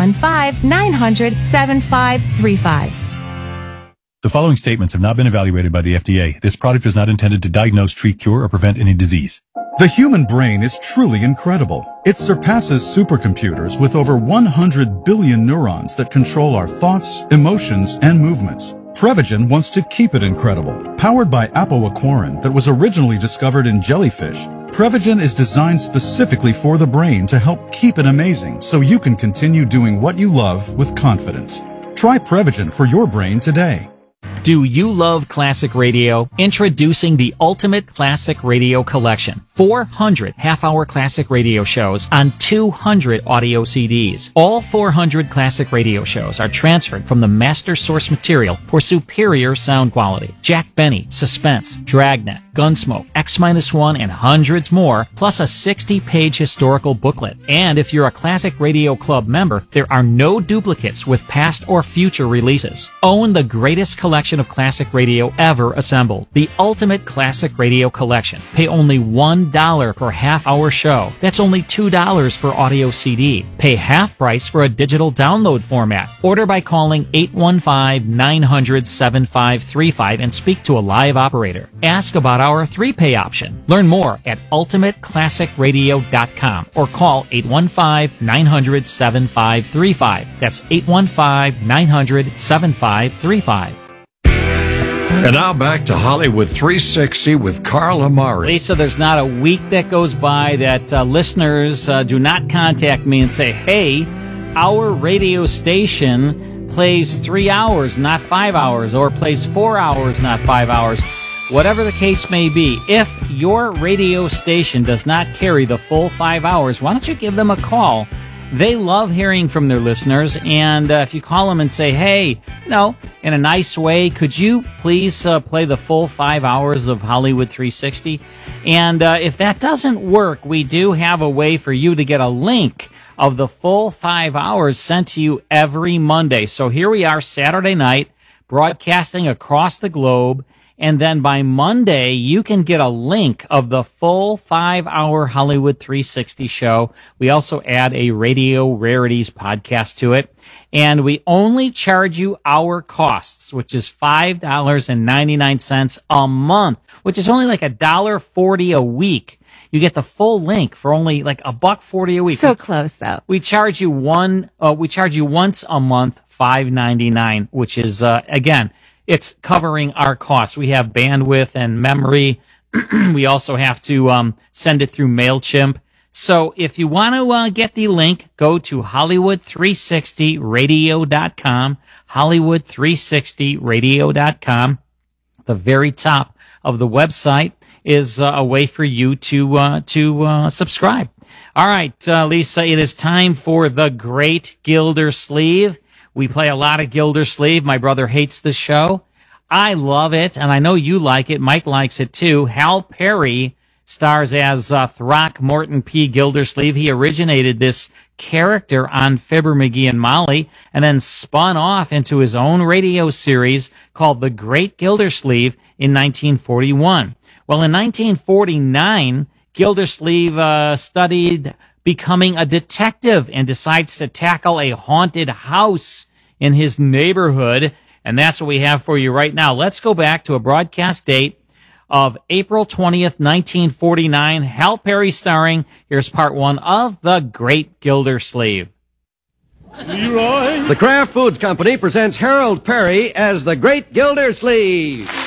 815-900-7535. The following statements have not been evaluated by the FDA. This product is not intended to diagnose, treat, cure, or prevent any disease. The human brain is truly incredible. It surpasses supercomputers with over 100 billion neurons that control our thoughts, emotions, and movements. Prevagen wants to keep it incredible. Powered by apoaquarin that was originally discovered in jellyfish, Prevagen is designed specifically for the brain to help keep it amazing so you can continue doing what you love with confidence. Try Prevagen for your brain today. Do you love classic radio? Introducing the Ultimate Classic Radio Collection. 400 half-hour classic radio shows on 200 audio CDs. All 400 classic radio shows are transferred from the master source material for superior sound quality. Jack Benny, Suspense, Dragnet, Gunsmoke, X-1, and hundreds more, plus a 60-page historical booklet. And if you're a Classic Radio Club member, there are no duplicates with past or future releases. Own the greatest collection of classic radio ever assembled. The Ultimate Classic Radio Collection. Pay only $1 per half-hour show. That's only $2 per audio CD. Pay half price for a digital download format. Order by calling 815-900-7535 and speak to a live operator. Ask about our 3-pay option. Learn more at ultimateclassicradio.com or call 815-900-7535. That's 815-900-7535. And now back to Hollywood 360 with Carl Amari. Lisa, there's not a week that goes by that listeners do not contact me and say, hey, our radio station plays 3 hours, not 5 hours, or plays 4 hours, not 5 hours. Whatever the case may be, if your radio station does not carry the full 5 hours, why don't you give them a call? They love hearing from their listeners, and if you call them and say, hey, in a nice way, could you please play the full 5 hours of Hollywood 360? And if that doesn't work, we do have a way for you to get a link of the full 5 hours sent to you every Monday. So here we are, Saturday night, broadcasting across the globe. And then by Monday, you can get a link of the full 5-hour Hollywood 360 show. We also add a Radio Rarities podcast to it. And we only charge you our costs, which is $5.99 a month, which is only like $1.40 a week. You get the full link for only like $1.40 a week. So close, though. We charge you once a month, $5.99, which is, again, it's covering our costs. We have bandwidth and memory. We also have to send it through MailChimp. So if you want to get the link, go to Hollywood360radio.com, Hollywood360radio.com. At the very top of the website is a way for you to subscribe. All right, Lisa, it is time for The Great Gildersleeve. We play a lot of Gildersleeve. My brother hates the show. I love it, and I know you like it. Mike likes it, too. Hal Perry stars as Throckmorton P. Gildersleeve. He originated this character on Fibber, McGee, and Molly, and then spun off into his own radio series called The Great Gildersleeve in 1941. Well, in 1949, Gildersleeve studied becoming a detective and decides to tackle a haunted house in his neighborhood. And that's what we have for you right now. Let's go back to a broadcast date of April 20th, 1949. Hal Perry starring. Here's part one of The Great Gildersleeve. Leroy. The Kraft Foods Company presents Harold Perry as The Great Gildersleeve.